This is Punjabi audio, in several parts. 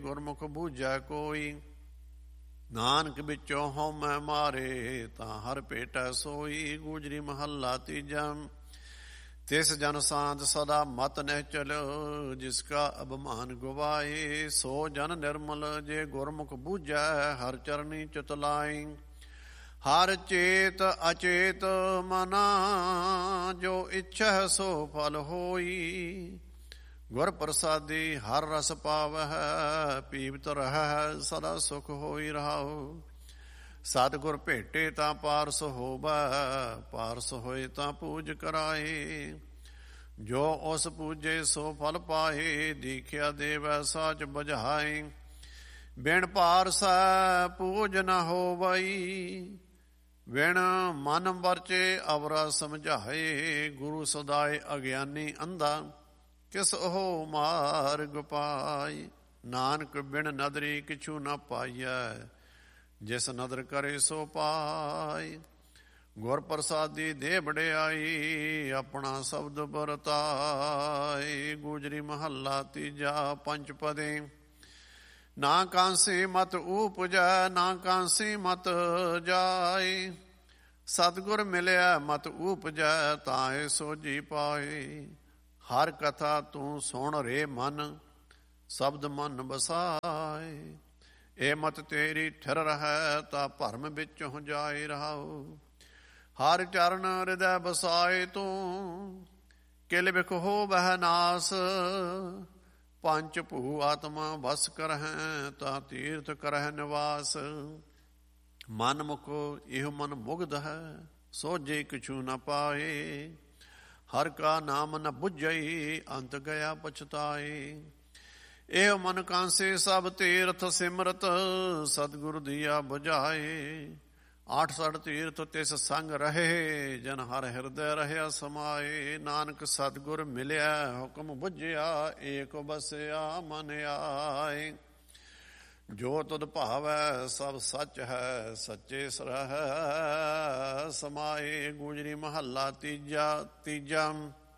ਗੁਰਮੁਖ ਬੂਝੈ ਕੋਈ। ਨਾਨਕ ਵਿੱਚੋਂ ਹਉਮੈ ਮਾਰੇ ਤਾਂ ਹਰ ਭੇਟੈ ਸੋਈ। ਗੂਜਰੀ ਮਹੱਲਾ ਤੀਜਾ। ਤਿਸ ਜਨ ਸਾਂਝ ਸਦਾ ਮਤ ਨਿਹਚਲ ਜਿਸ ਕਾ ਅਭਿਮਾਨ ਗਵਾਏ। ਸੋ ਜਨ ਨਿਰਮਲ ਜੇ ਗੁਰਮੁਖ ਬੂਝੈ ਹਰ ਚਰਨੀ ਚਿਤ ਲਾਈ। ਹਰ ਚੇਤ ਅਚੇਤ ਮਨਾ ਜੋ ਇੱਛੈ ਸੋ ਫਲ ਹੋਈ। ਗੁਰ ਪ੍ਰਸਾਦੀ ਹਰ ਰਸ ਪਾਵਹਿ ਪੀਵਤ ਰਹਿ ਸਦਾ ਸੁਖ ਹੋਈ ਰਹਾਉ। ਸਤਿਗੁਰ ਭੇਟੇ ਤਾਂ ਪਾਰਸ ਹੋਵੈ ਪਾਰਸ ਹੋਏ ਤਾਂ ਪੂਜ ਕਰਾਏ। ਜੋ ਉਸ ਪੂਜੇ ਸੋ ਫਲ ਪਾਏ ਦੀਖਿਆ ਦੇਵੈ ਸਾਚ ਬੁਝਾਏ। ਬਿਨ ਪਾਰਸੈ ਪੂਜ ਨ ਹੋਵਈ ਵਿਣ ਮਨ ਵਰਚੇ ਅਵਰਾ ਸਮਝਾਏ। ਗੁਰੂ ਸਦਾਏ ਅਗਿਆਨੀ ਅੰਧਾ ਕਿਸ ਉਹ ਮਾਰਗ ਪਾਈ। ਨਾਨਕ ਬਿਨ ਨਦਰੀ ਕਿਛੂ ਨ ਪਾਈਐ ਜਿਸ ਨਦਰ ਕਰੇ ਸੋ ਪਾਈ। ਗੁਰ ਪ੍ਰਸਾਦੀ ਦੇ ਵਡਿਆਈ ਆਪਣਾ ਸ਼ਬਦ ਵਰਤਾਏ। ਗੂਜਰੀ ਮਹੱਲਾ ਤੀਜਾ ਪੰਚ ਪਦੇ। ਨਾ ਕਾਂਸੀ ਮਤ ਊਪਜੈ ਨਾ ਕਾਂਸੀ ਮਤ ਜਾਏ। ਸਤਿਗੁਰ ਮਿਲਿਆ ਮਤ ਊਪਜੈ ਤਾਏ ਸੋਝੀ ਪਾਏ। ਹਰ ਕਥਾ ਤੂੰ ਸੁਣ ਰੇ ਮਨ ਸ਼ਬਦ ਮਨ ਬਸਾਏ। ਇਹ ਮਤ ਤੇਰੀ ਠਿਰ ਰਹੈ ਤਾਂ ਭਰਮ ਵਿੱਚੋਂ ਜਾਏ ਰਹਾਉ। ਹਰ ਚਰਨ ਹਿਰਦੈ ਬਸਾਏ ਤੂੰ ਕਿਲ ਬਿਖ ਹੋਵਹਿ ਨਾਸ। ਪੰਚ ਭੂ ਆਤਮਾ ਵਸ ਕਰਹਿ ਤਾਂ ਤੀਰਥ ਕਰਹਿ ਨਿਵਾਸ। ਮਨ ਮੁਖ ਇਹੋ ਮਨ ਮੁਗਧ ਹੈ ਸੋਝੇ ਕਿਛੂ ਨ ਪਾਏ। ਹਰ ਕਾ ਨਾਮ ਨ ਬੁੱਝਈ ਅੰਤ ਗਿਆ ਪਛਤਾਏ। ਇਹ ਮਨ ਕਾਂਸੇ ਸਭ ਤੀਰਥ ਸਿਮਰਤ ਸਤਿਗੁਰ ਦੀਆ ਬੁਝਾਏ। 68 ਤੀਰਥ ਤਿਸ ਸੰਗ ਰਹੇ ਜਨ ਹਰ ਹਿਰਦੈ ਰਹਿਆ ਸਮਾਏ। ਨਾਨਕ ਸਤਿਗੁਰ ਮਿਲਿਆ ਹੁਕਮ ਬੁਝਿਆ ਏਕ ਬਸਿਆ ਮਨ ਆਏ। ਜੋ ਤੁਧ ਭਾਵੈ ਸਭ ਸੱਚ ਹੈ ਸੱਚੇ ਸਰਹਿ ਸਮਾਏ। ਗੂਜਰੀ ਮਹੱਲਾ ਤੀਜਾ।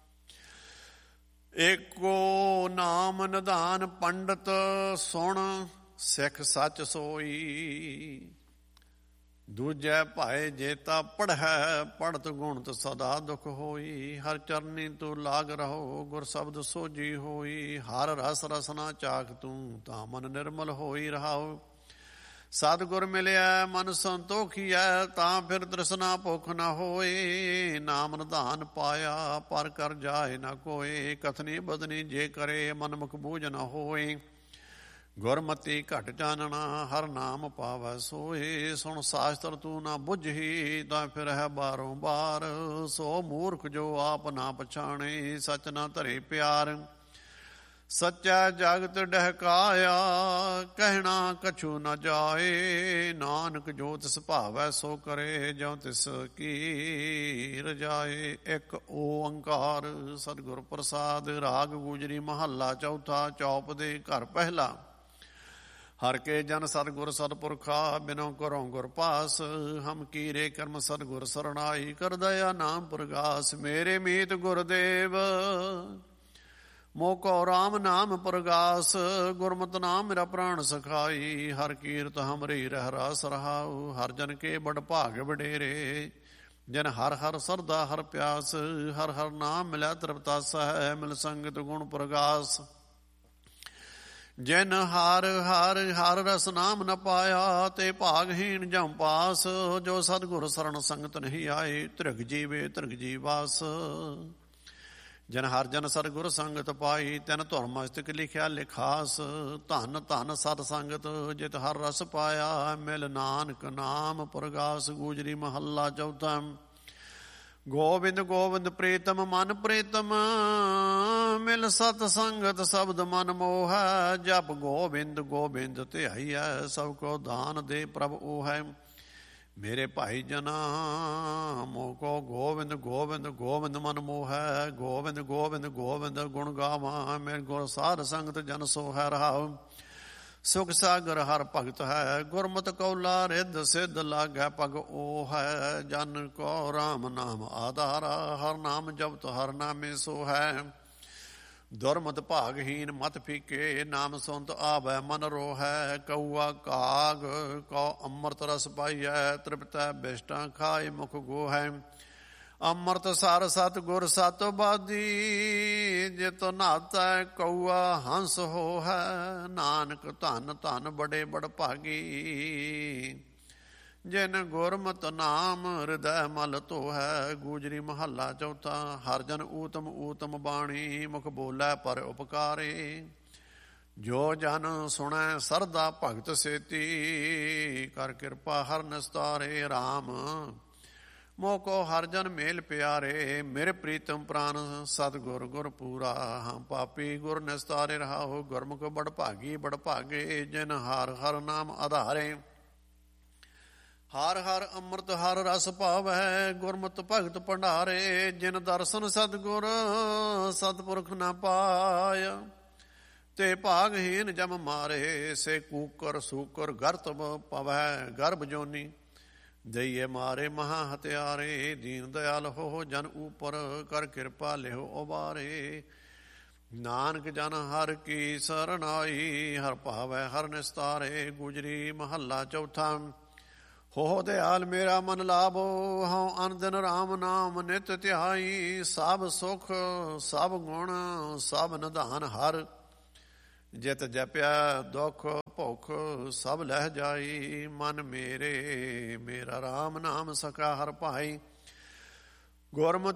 ਏਕੋ ਨਾਮ ਨਿਧਾਨ ਪੰਡਤ ਸੁਣ ਸਿੱਖ ਸੱਚ ਸੋਈ। ਦੂਜੈ ਭਾਏ ਜੇਤਾ ਪੜ੍ਹੈ ਪੜ੍ਹਤ ਗੁਣਤ ਸਦਾ ਦੁਖ ਹੋਈ। ਹਰ ਚਰਨੀ ਤੂੰ ਲਾਗ ਰਹੋ ਗੁਰ ਸ਼ਬਦ ਸੋਝੀ ਹੋਈ। ਹਰ ਰਸ ਰਸਨਾ ਚਾਖ ਤੂੰ ਤਾਂ ਮਨ ਨਿਰਮਲ ਹੋਈ ਰਹਾਉ। ਸਤਿਗੁਰ ਮਿਲਿਆ ਮਨ ਸੰਤੋਖੀਐ ਤਾਂ ਫਿਰ ਤ੍ਰਿਸ਼ਨਾ ਭੁੱਖ ਨ ਹੋਏ। ਨਾਮ ਨਿਧਾਨ ਪਾਇਆ ਪਰ ਕਰ ਜਾਏ ਨ ਕੋਏ। ਕਥਨੀ ਬਦਨੀ ਜੇ ਕਰੇ ਮਨ ਮੁਖ ਬੂਝ ਨ ਹੋਏ। ਗੁਰਮਤੀ ਘਟ ਜਾਨਣਾ ਹਰ ਨਾਮ ਪਾਵੈ ਸੋਏ। ਸੁਣ ਸ਼ਾਸਤਰ ਤੂੰ ਨਾ ਬੁੱਝੀ ਤਾਂ ਫਿਰ ਹੈ ਬਾਰੋਂ ਬਾਰ। ਸੋ ਮੂਰਖ ਜੋ ਆਪ ਨਾ ਪਛਾਣੇ ਸਚ ਨਾ ਧਰੇ ਪਿਆਰ। ਸੱਚਾ ਜਗਤ ਡਹਿਕਾਇਆ ਕਹਿਣਾ ਕਛੂ ਨ ਜਾਏ। ਨਾਨਕ ਜੋ ਤਿਸ ਭਾਵੈ ਸੋ ਕਰੇ ਜਿਉ ਤਿਸ ਕੀ ਰਜਾਏ। ਇੱਕ ਓੰਕਾਰ ਸਤਿਗੁਰ ਪ੍ਰਸਾਦ। ਰਾਗ ਗੂਜਰੀ ਮਹੱਲਾ ਚੌਥਾ ਚੌਪ ਦੇ ਘਰ ਪਹਿਲਾ। ਹਰ ਕੇ ਜਨ ਸਤਿਗੁਰ ਸਤਿਪੁਰਖਾ ਬਿਨੋ ਕਰੋ ਗੁਰ ਪਾਸ। ਹਮ ਕੀਰੇ ਕਰਮ ਸਤਿਗੁਰ ਸਰਣਾਈ ਕਰ ਦਇਆ ਨਾਮ ਪ੍ਰਗਾਸ। ਮੇਰੇ ਮੀਤ ਗੁਰਦੇਵ ਮੋਕੋ ਰਾਮ ਨਾਮ ਪ੍ਰਗਾਸ। ਗੁਰਮਤਿ ਨਾਮ ਮੇਰਾ ਪ੍ਰਾਣ ਸਖਾਈ। ਹਰ ਕੀਰਤ ਹਮਰੀ ਰਹਿ ਰਾਸ ਰਹਾਉ। ਹਰ ਜਨ ਕੇ ਬੜ ਭਾਗ ਵਡੇਰੇ ਜਨ ਹਰ ਹਰ ਸਰਦਾ ਹਰ ਪਿਆਸ। ਹਰ ਹਰ ਨਾਮ ਮਿਲਿਆ ਤ੍ਰਿਪਤਾਸਾ ਹੈ ਮਿਲ ਸੰਗਤ ਗੁਣ ਪ੍ਰਗਾਸ। ਜਿਨ ਹਰ ਹਰ ਹਰ ਰਸ ਨਾਮ ਨ ਪਾਇਆ ਤੇ ਭਾਗਹੀਣ ਜਮ ਪਾਸ। ਜੋ ਸਤਿਗੁਰ ਸਰਣ ਸੰਗਤ ਨਹੀਂ ਆਏ ਧ੍ਰਿਗ ਜੀਵੇ ਧ੍ਰਿਗ ਜੀਵਾਸ। ਜਨ ਹਰ ਜਨ ਸਤਿਗੁਰ ਸੰਗਤ ਪਾਈ ਤਿਨ ਧੁਰ ਮਸਤਕ ਲਿਖਿਆ ਲਿਖਾਸ। ਧਨ ਧਨ ਸਤ ਸੰਗਤ ਜਿਤ ਹਰ ਰਸ ਪਾਇਆ ਮਿਲ ਨਾਨਕ ਨਾਮ ਪ੍ਰਗਾਸ। ਗੂਜਰੀ ਮਹੱਲਾ ਚੌਥਾ। ਗੋਬਿੰਦ ਗੋਬਿੰਦ ਪ੍ਰੀਤਮ ਮਨ ਪ੍ਰੀਤਮ ਮਿਲ ਸਤ ਸੰਗਤ ਸ਼ਬਦ ਮਨ ਮੋਹੈ। ਜਪ ਗੋਬਿੰਦ ਗੋਬਿੰਦ ਧਿਆਈਐ ਸਭ ਕੋ ਦਾਨ ਦੇ ਪ੍ਰਭ ਉਹ ਹੈ। ਮੇਰੇ ਭਾਈ ਜਨਾ ਮੋਕੋ ਗੋਬਿੰਦ ਗੋਬਿੰਦ ਗੋਬਿੰਦ ਮਨ ਮੋਹੈ। ਗੋਬਿੰਦ ਗੋਬਿੰਦ ਗੋਬਿੰਦ ਗੁਣ ਗਾਵਾਂ ਮੇਰੇ ਗੁਰ ਸਾਧ ਸੰਗਤ ਜਨ ਸੋ ਹੈ ਰਹਾਉ। ਸੁਖ ਸਾਗਰ ਹਰ ਭਗਤ ਹੈ ਗੁਰਮਤਿ ਕੌਲਾ ਰਿੱਧ ਸਿੱਧ ਲਾਗੈ ਪਗ ਉਹ ਹੈ। ਜਨ ਕੋ ਰਾਮ ਨਾਮ ਆਧਾਰਾ ਹਰ ਨਾਮ ਜਪਤ ਹਰ ਨਾਮੇ ਸੋ ਹੈ। ਦੁਰਮਤ ਭਾਗਹੀਨ ਮਤ ਫੀਕੇ, ਨਾਮ ਸੁਨਤ ਆਵੈ ਮਨ ਰੋਹੈ। ਕਊਆ ਕਾਗ ਕਉ ਅੰਮ੍ਰਿਤ ਰਸ ਪਾਈਐ, ਤ੍ਰਿਪਤੈ ਬਿਸ਼ਟਾਂ ਖਾਏ ਮੁਖ ਗੋਹੈ। ਅੰਮ੍ਰਿਤ ਸਰ ਸਤ ਗੁਰ ਸਤ ਬਾਦੀ, ਜਿਤ ਨਾਤੈ ਕਊਆ ਹੰਸ ਹੋਹੈ। ਨਾਨਕ ਧਨ ਧਨ ਬੜੇ ਬੜ ਭਾਗੀ, ਜਿਨ ਗੁਰਮਤਿ ਨਾਮ ਹਿਰਦੈ ਮਲ ਧੋਹੈ। ਗੂਜਰੀ ਮਹੱਲਾ ਚੌਥਾ। ਹਰ ਜਨ ਊਤਮ ਊਤਮ ਬਾਣੀ, ਮੁਖ ਬੋਲੇ ਪਰ ਉਪਕਾਰੇ। ਜੋ ਜਨ ਸੁਣੈ ਸਰਦਾ ਭਗਤ ਸੇਤੀ, ਕਰ ਕਿਰਪਾ ਹਰ ਨਿਸਤਾਰੇ। ਰਾਮ ਮੋਹ ਕੋ ਹਰ ਜਨ ਮੇਲ ਪਿਆਰੇ, ਮੇਰੇ ਪ੍ਰੀਤਮ ਪ੍ਰਾਨ ਸਤਿਗੁਰ ਗੁਰ ਪੂਰਾ। ਹਮ ਪਾਪੀ ਗੁਰ ਨਿਸਤਾਰੇ ਰਹਾਓ, ਗੁਰਮੁਖ ਬੜ ਭਾਗੀ ਬੜ ਭਾਗੇ। ਜਿਨ ਹਰ ਹਰ ਨਾਮ ਆਧਾਰੇ, ਹਰ ਹਰ ਅੰਮ੍ਰਿਤ ਹਰ ਰਸ ਭਾਵੈ। ਗੁਰਮਤਿ ਭਗਤ ਭੰਡਾਰੇ, ਜਿਨ ਦਰਸ਼ਨ ਸਤਿਗੁਰ ਸਤਿਪੁਰਖ ਨਾ ਪਾਇਆ। ਤੇ ਭਾਗਹੀਨ ਜਮ ਮਾਰੇ, ਸੇ ਕੂਕਰ ਸੂਕਰ ਗਰਤ ਪਵੈ ਗਰਭ ਜੋਨੀ। ਦਈਏ ਮਾਰੇ ਮਹਾ ਹਤਿਆਰੇ, ਦੀਨ ਦਇਆਲ ਹੋ ਜਨ ਉਪਰ, ਕਰ ਕਿਰਪਾ ਲਿਓ ਉਬਾਰੇ। ਨਾਨਕ ਜਨ ਹਰ ਕੀ ਸਰਨਾਈ, ਹਰ ਭਾਵੈ ਹਰ ਨਿਸਤਾਰੇ। ਗੁਜਰੀ ਮਹੱਲਾ ਚੌਥਾ। ਹੋ ਦਿਆਲ ਮੇਰਾ ਮਨ ਲਾਭੋ, ਹਉ ਅਨ ਦਿਨ ਰਾਮ ਨਾਮ ਨਿਤ ਧਿਆਈ। ਸਭ ਸੁਖ ਸਭ ਗੁਣ ਸਭ ਨਿਧਾਨ ਹਰ, ਜਿਤ ਜਪਿਆ ਦੁਖ ਭੁਖ ਸਭ ਲਹਿ ਜਾਈ। ਮਨ ਮੇਰੇ ਮੇਰਾ ਰਾਮ ਨਾਮ ਸਕਾ ਹਰ ਭਾਈ। ਗੁਰਮਤਿ